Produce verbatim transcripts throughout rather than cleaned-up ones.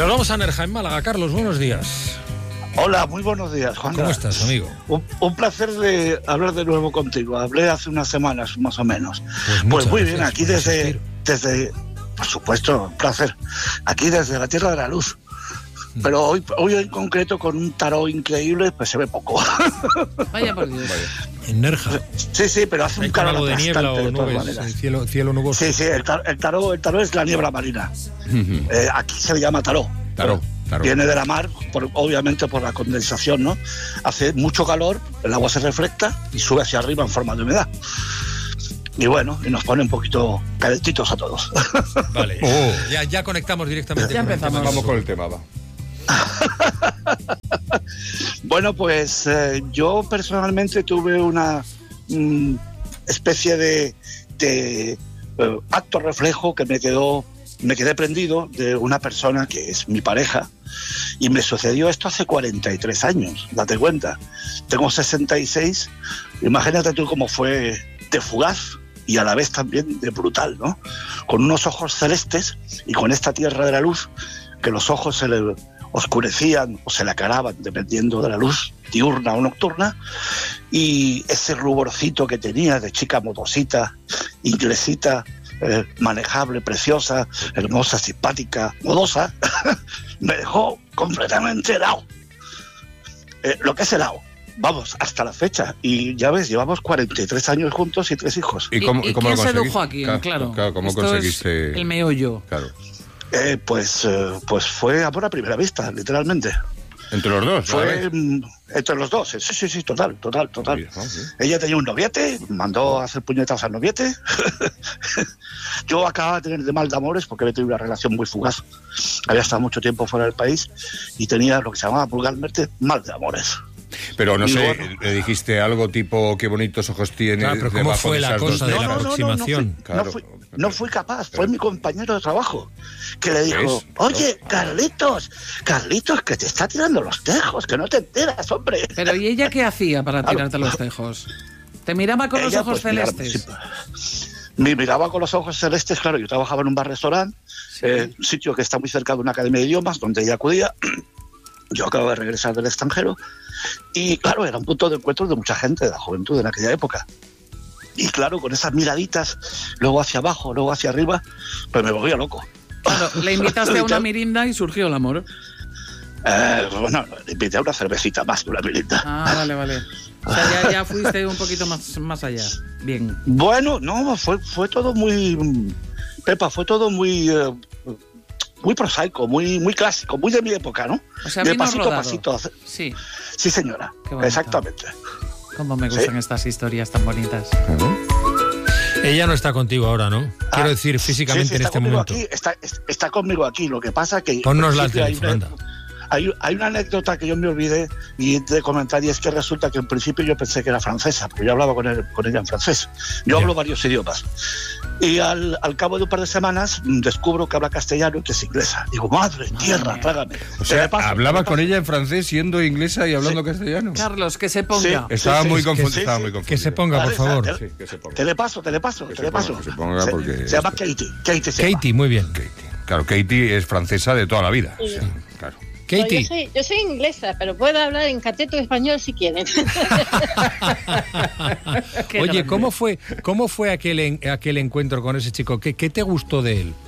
Nos vamos a Nerja, en Málaga. Carlos, buenos días. Hola, muy buenos días, Juan. ¿Cómo estás, amigo? Un, un placer de hablar de nuevo contigo. Hablé hace unas semanas, más o menos. Pues, pues muy bien, aquí desde, desde, por supuesto, un placer. Aquí desde la Tierra de la Luz. Pero hoy, hoy en concreto, con un tarot increíble, pues se ve poco. Vaya por Dios. En Nerja. Sí, sí, pero hace un calor algo de niebla o nubes, de cielo, cielo nuboso. Sí, sí, el, tar, el, tarot, el tarot es la niebla marina. Uh-huh. eh, aquí se le llama tarot. Tarot. Claro. Viene de la mar, por, obviamente por la condensación, ¿no? Hace mucho calor, el agua se refleja y sube hacia arriba en forma de humedad. Y bueno, y nos pone un poquito calentitos a todos. Vale, oh. ya, ya conectamos directamente. Ya empezamos. Vamos con el tema, va. Bueno, pues eh, yo personalmente tuve una mm, especie de, de eh, acto reflejo que me quedó, me quedé prendido de una persona que es mi pareja, y me sucedió esto hace cuarenta y tres años, date cuenta. Tengo sesenta y seis, imagínate tú cómo fue de fugaz y a la vez también de brutal, ¿no? Con unos ojos celestes y con esta tierra de la luz, que los ojos se le oscurecían o se le aclaraban dependiendo de la luz diurna o nocturna, y ese ruborcito que tenía de chica modosita, inglesita, eh, manejable, preciosa, hermosa, simpática, modosa, me dejó completamente helado. Eh, lo que es helado. Vamos, hasta la fecha. Y ya ves, llevamos cuarenta y tres años juntos y tres hijos. ¿Y, cómo, ¿Y, ¿y cómo quién lo sedujo aquí? Claro, claro. claro ¿cómo Esto conseguiste? Es el meollo. Claro. Eh, pues, eh, pues fue amor a primera vista, literalmente. ¿Entre los dos? Fue mm, entre los dos, sí, sí, sí, total, total, total. Sí, oh, sí. Ella tenía un noviete, mandó a hacer puñetas al noviete. Yo acababa de tener de mal de amores porque había tenido una relación muy fugaz. Había estado mucho tiempo fuera del país y tenía lo que se llamaba vulgarmente mal de amores. Pero no y sé, bueno, le dijiste algo tipo qué bonitos ojos tienes. Claro, pero ¿cómo fue de la cosa de no, la no, aproximación? No, no, no, fui, no, fui, no fui capaz, fue mi compañero de trabajo que le dijo, ¿ves? oye, Carlitos, Carlitos, que te está tirando los tejos, que no te enteras, hombre. Pero ¿y ella qué hacía para tirarte los tejos? ¿Te miraba con ella, los ojos pues, celestes? Miraba, sí, me miraba con los ojos celestes, claro, yo trabajaba en un bar-restaurante, sí. eh, un sitio que está muy cerca de una academia de idiomas, donde ella acudía. Yo acabo de regresar del extranjero y, claro, era un punto de encuentro de mucha gente de la juventud en aquella época. Y, claro, con esas miraditas, luego hacia abajo, luego hacia arriba, pues me volvía loco. Claro, le invitaste a una mirinda y surgió el amor. Eh, bueno, le invité a una cervecita más que una mirinda. Ah, vale, vale. O sea, ya, ya fuiste un poquito más, más allá. Bien. Bueno, no, fue, fue todo muy... Pepa, fue todo muy... Eh, muy prosaico, muy muy clásico, muy de mi época, ¿no? O sea, de pasito rodado. a pasito. Sí. Sí, señora. Exactamente. Cómo me gustan ¿sí? estas historias tan bonitas. Uh-huh. Ella no está contigo ahora, ¿no? Ah, Quiero decir, físicamente sí, sí, en este momento. Aquí, está, está conmigo aquí. Lo que pasa que... Ponnos la teléfono, Hay, hay una anécdota que yo me olvidé y de comentar, y es que resulta que en principio yo pensé que era francesa, porque yo hablaba con, él, con ella en francés. Yo yeah. hablo varios idiomas. Y al, al cabo de un par de semanas descubro que habla castellano y que es inglesa. Digo, madre, madre tierra, mía. Trágame. O sea, paso, hablaba con ella en francés siendo inglesa y hablando sí. castellano. Carlos, que se ponga. Sí. Estaba, sí, muy sí, confundido, sí, estaba sí. muy confundido. Que se ponga, por vale, favor. Te, sí, que se ponga. te le paso, te le paso, que te le paso. Que se ponga se, porque... Se llama Katie. Katie, se Katie llama. muy bien. Katie. Claro, Katie es francesa de toda la vida. Sí. Sí, claro. Katie. Yo soy, yo soy inglesa, pero puedo hablar en cateto español si quieren. Oye, ¿cómo fue, cómo fue aquel, en, aquel encuentro con ese chico? ¿Qué, qué te gustó de él?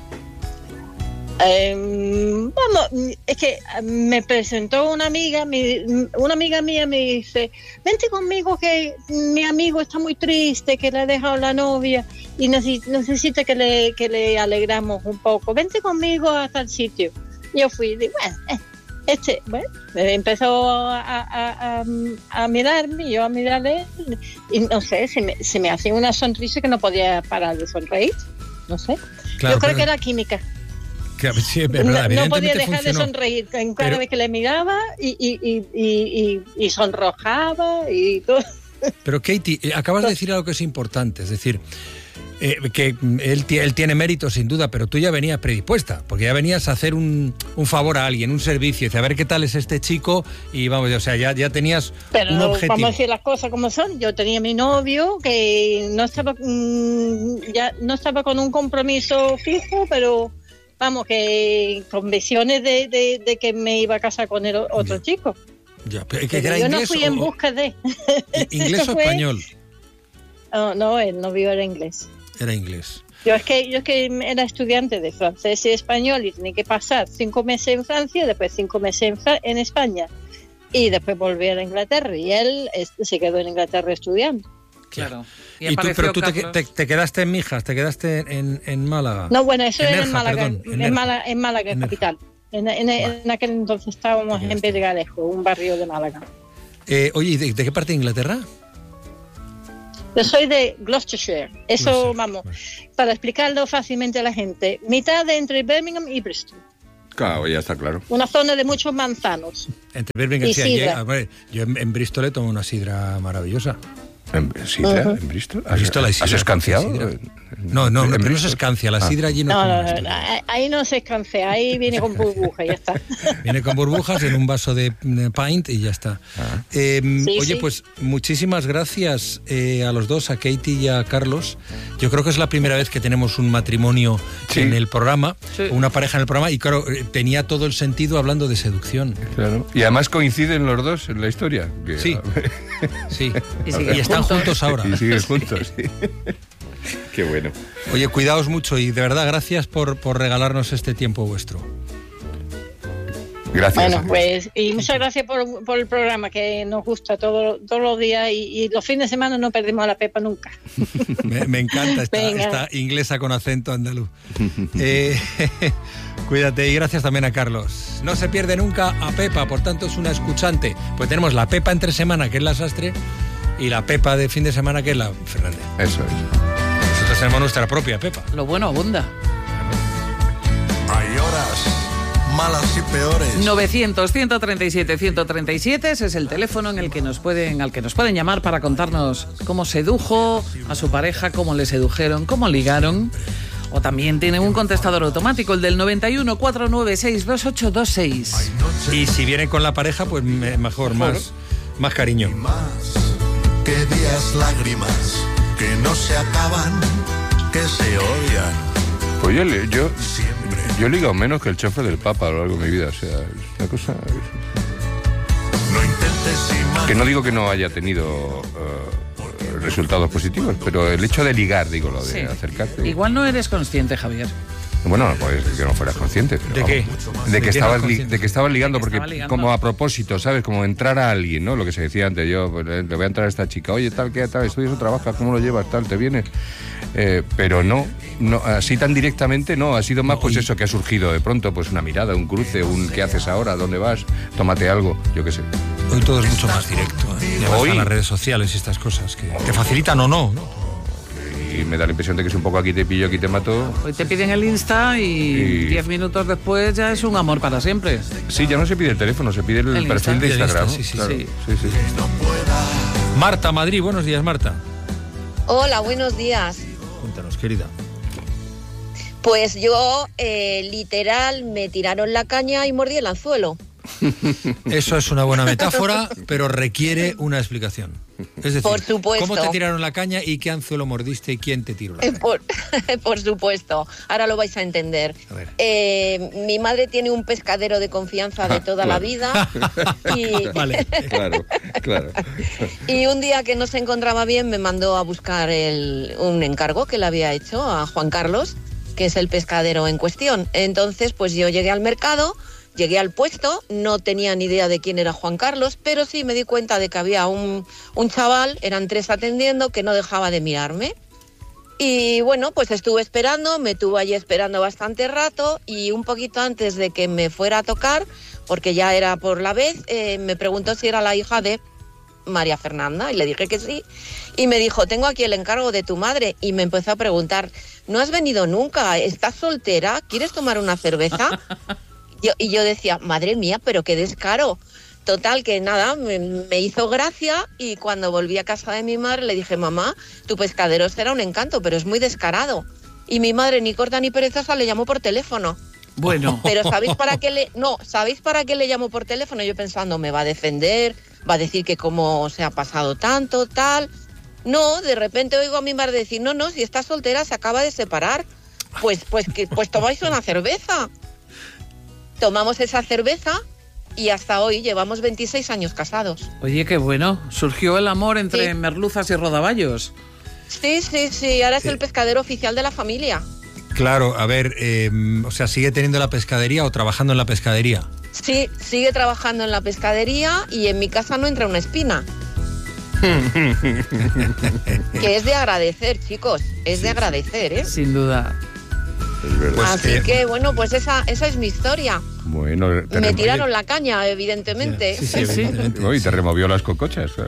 Eh, vamos, es que me presentó una amiga, mi, una amiga mía me dice, vente conmigo que mi amigo está muy triste, que le ha dejado la novia y necesita que le, que le alegramos un poco. Vente conmigo hasta el sitio. Yo fui y digo, bueno, eh, este, bueno, empezó a, a, a, a mirarme, yo a mirarle, y no sé, se me, se me hacía una sonrisa que no podía parar de sonreír, no sé. Claro, yo creo pero... que era química. Que, sí, es verdad, no, no podía dejar funcionó. de sonreír en cada pero... vez que le miraba y, y, y, y, y, y sonrojaba y todo. Pero Katie, acabas de decir algo que es importante, es decir, eh, que él, él tiene mérito sin duda, pero tú ya venías predispuesta, porque ya venías a hacer un, un favor a alguien, un servicio, y a ver qué tal es este chico, y vamos, o sea, ya, ya tenías pero un objetivo. Vamos a decir las cosas como son. Yo tenía mi novio que no estaba, mmm, ya no estaba con un compromiso fijo, pero vamos, que con visiones de, de, de que me iba a casar con el otro Ya. chico. Ya, pero, ¿que Pero era yo no inglés fui o- en busca de... ¿Inglés Eso o fue- español? Oh, no, el novio era inglés. Era inglés. Yo es que yo es que era estudiante de francés y español y tenía que pasar cinco meses en Francia, después cinco meses en, Fra- en España y después volví a Inglaterra y él este, se quedó en Inglaterra estudiando. Claro. Y tú, apareció pero tú te, Carlos. te- te quedaste en Mijas, te quedaste en, en Málaga. No, bueno, eso En era en Nerja, Málaga, perdón, en en, Nerja. Málaga, en Málaga, En Nerja. capital. En, en- en aquel entonces estábamos Te en quedaste. Pedregalejo, un barrio de Málaga. Eh, oye, ¿y de, de qué parte de Inglaterra? Yo soy de Gloucestershire. Eso, Gloucester, vamos, vale. para explicarlo fácilmente a la gente. Mitad de entre Birmingham y Bristol. Claro, ya está claro. Una zona de muchos manzanos. Entre Birmingham Y y sidra. a ver, yo en, en Bristol he tomado una sidra maravillosa. ¿En Sidra? Ajá. ¿En Bristol? ¿Has, Bristol hay has sidra, escanciado? sidra. ¿En- No, no, en no, pero no se Bristol? escancia, la Ah. sidra allí no, No, es como no, una no, historia. no, ahí no se escancea, ahí viene con burbuja y ya está. Viene con burbujas en un vaso de, de pint y ya está. Eh, Sí, oye, sí. pues muchísimas gracias eh, a los dos, a Katie y a Carlos. Yo creo que es la primera vez que tenemos un matrimonio Sí. en el programa, Sí. una pareja en el programa, y claro, eh, tenía todo el sentido hablando de seducción. Claro. Y además coinciden los dos en la historia. que- Sí. Sí. Y Y, siguen están juntos. juntos ahora. Y siguen juntos, sí. Qué bueno. Oye, cuidaos mucho y de verdad gracias por, por regalarnos este tiempo vuestro. Gracias. Bueno, pues, y muchas gracias por, por el programa que nos gusta todo, todos los días y, y los fines de semana no perdemos a la Pepa nunca. Me, me encanta esta, Venga. esta inglesa con acento andaluz. Eh, cuídate y gracias también a Carlos. No se pierde nunca a Pepa, por tanto es una escuchante. Pues tenemos la Pepa entre semana, que es la Sastre, y la Pepa de fin de semana, que es la Fernández. Eso es. Nosotros tenemos nuestra propia Pepa. Lo bueno abunda. Hay horas malas y peores. novecientos, ciento treinta y siete, ciento treinta y siete, ese es el teléfono en el que nos pueden, al que nos pueden llamar para contarnos cómo sedujo a su pareja, cómo le sedujeron, cómo ligaron. O también tienen un contestador automático, el del noventa y uno, cuatrocientos noventa y seis, veintiocho veintiséis. Y si vienen con la pareja, pues me- mejor, más, más cariño. Más que días lágrimas que no se acaban, que se odian. Pues yo, le- yo, Siempre. yo he ligado menos que el chofer del Papa a lo largo de mi vida. O sea, es una cosa. No intentes imaginar. Que no digo que no haya tenido eh, resultados positivos, pero el hecho de ligar, digo, lo de Sí. acercarte. Igual no eres consciente, Javier. Bueno, pues que no fueras consciente. pero ¿De qué? vamos, De ¿De que, qué estabas no li- consciente? de que estabas ligando, De que porque estaba ligando. como a propósito, ¿sabes? Como entrar a alguien, ¿no? Lo que se decía antes, yo pues, le le voy a entrar a esta chica, oye, tal, ¿qué tal? ¿Estudias o trabajas? ¿Cómo lo llevas? Tal, ¿te viene? Eh, pero no, no, así tan directamente no, ha sido más No, pues y- eso que ha surgido de pronto, pues una mirada, un cruce, un ¿qué haces ahora? ¿Dónde vas? Tómate algo, yo qué sé. Hoy todo es mucho más directo. ¿eh? Y además Hoy- están las redes sociales y estas cosas que, que facilitan o no, ¿no? Y me da la impresión de que es un poco aquí te pillo, aquí te mato. Hoy te piden el Insta y Y- diez minutos después ya es un amor para siempre. Sí, ya no se pide el teléfono, se pide el, El perfil Insta. de El Instagram. Insta, sí, sí, claro. sí. sí, sí. Marta, Madrid, buenos días, Marta. Hola, buenos días. Cuéntanos, querida. Pues yo, eh, literal, me tiraron la caña y mordí el anzuelo. Eso es una buena metáfora, pero requiere una explicación. Es decir, Por supuesto. ¿cómo te tiraron la caña y qué anzuelo mordiste y quién te tiró la Eh, caña? Por, por supuesto, ahora lo vais a entender. A ver. Eh, mi madre tiene un pescadero de confianza de toda la Claro. vida y, Vale. Claro, claro. y un día que no se encontraba bien me mandó a buscar el- un encargo que le había hecho a Juan Carlos, que es el pescadero en cuestión. Entonces, pues yo llegué al mercado, llegué al puesto, no tenía ni idea de quién era Juan Carlos, pero sí me di cuenta de que había un, un chaval, eran tres atendiendo, que no dejaba de mirarme. Y bueno, pues estuve esperando, me tuvo allí esperando bastante rato y un poquito antes de que me fuera a tocar, porque ya era por la vez, eh, me preguntó si era la hija de María Fernanda y le dije que sí. Y me dijo, tengo aquí el encargo de tu madre. Y me empezó a preguntar, ¿no has venido nunca? ¿Estás soltera? ¿Quieres tomar una cerveza? Yo, y yo decía, madre mía, pero qué descaro. Total, que nada, me, me hizo gracia y cuando volví a casa de mi madre le dije, mamá, tu pescadero será un encanto, pero es muy descarado. Y mi madre, ni corta ni perezosa, le llamó por teléfono. Bueno, Pero ¿sabéis para qué le no, ¿sabéis para qué le llamó por teléfono? Yo pensando, me va a defender, va a decir que cómo se ha pasado tanto, tal. No, de repente oigo a mi madre decir, no, no, si está soltera se acaba de separar. pues, pues, que, pues tomáis una cerveza. Tomamos esa cerveza y hasta hoy llevamos veintiséis años casados. Oye, qué bueno. Surgió el amor entre Sí. merluzas y rodaballos. Sí, sí, sí, ahora es el pescadero oficial de la familia. Claro, a ver, eh, o sea, ¿sigue teniendo la pescadería o trabajando en la pescadería? Sí, sigue trabajando en la pescadería y en mi casa no entra una espina. Que es de agradecer, chicos, es de agradecer, ¿eh? Sin duda. Es verdad. Pues, Así eh, que, bueno, pues esa, esa es mi historia. Bueno, te Me remo- tiraron la caña, evidentemente. Sí, sí, Sí, sí. evidentemente. Uy, te removió las cocochas, claro.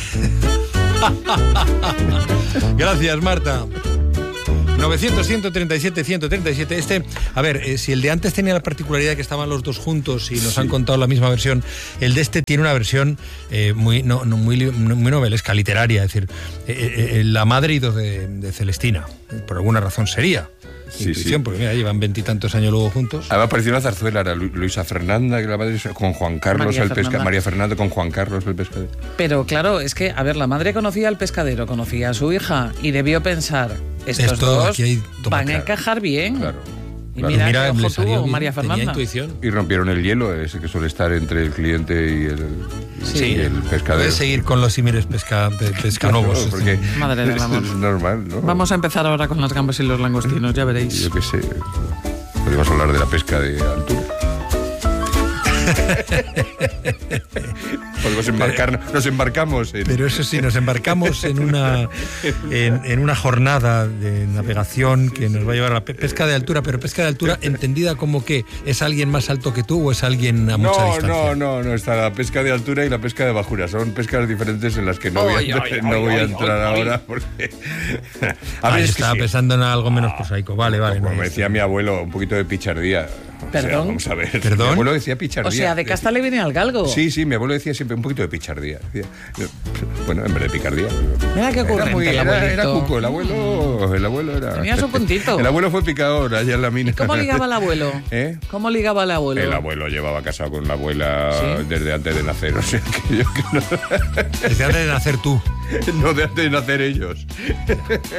Gracias, Marta. novecientos, ciento treinta y siete, ciento treinta y siete. Este, a ver, eh, si el de antes tenía la particularidad de que estaban los dos juntos y nos Sí. han contado la misma versión, el de este tiene una versión eh, muy, no, no, muy, li- no- muy novelesca, literaria. Es decir, eh, eh, la madre y dos de, de Celestina. Por alguna razón sería. Sí, Intuición, sí. porque mira, llevan veintitantos años luego juntos. Además pareció una zarzuela, era Lu- Luisa Fernanda, que la madre, con Juan Carlos María el pescador. Fernanda. María Fernanda con Juan Carlos el pescador. Pero claro, es que, a ver, la madre conocía al pescadero, conocía a su hija y debió pensar, estos Esto, dos aquí hay toma, van a claro. encajar bien. Claro. Y claro. mira, Mira, qué le ojo salió tuvo bien, María tenía Fernanda. intuición. Y rompieron el hielo, ese que suele estar entre el cliente y el, Sí. y el pescadero. Puedes seguir con los símiles pesca, pe- pescanovos. Claro, porque Madre del es, amor. es normal, ¿no? Vamos a empezar ahora con las gambas y los langostinos, ya veréis. Yo qué sé. Podríamos hablar de la pesca de altura. Podemos embarcar, nos embarcamos en... Pero eso sí, nos embarcamos en una en, en una jornada de navegación que nos va a llevar a la pe- pesca de altura, pero pesca de altura entendida como que es alguien más alto que tú o es alguien a mucha No, distancia. no, no, no, está la pesca de altura y la pesca de bajura. Son pescas diferentes en las que no voy a, Ay, ay, no ay, voy a ay, entrar ay, ay. ahora porque... Ah, ver, yo es que estaba sí. pensando en algo menos prosaico. Vale, vale. Como no, me decía mi abuelo, un poquito de pichardía. O sea, ¿Perdón? vamos a ver. ¿Perdón? Mi abuelo decía pichardía. O sea, de casta le viene al galgo. Sí, sí, mi abuelo decía siempre un poquito de pichardía. Decía, bueno, en vez de picardía. Mira qué Era, ocurrente muy, el era, abuelito. era cuco, el abuelo, el abuelo era... Tenía su puntito. El abuelo fue picador allá en la mina. ¿Cómo ligaba el abuelo? ¿Eh? ¿Cómo ligaba el abuelo? El abuelo llevaba casado con la abuela ¿Sí? desde antes de nacer, o sea que yo que no, Desde antes de nacer tú. no de antes de nacer ellos.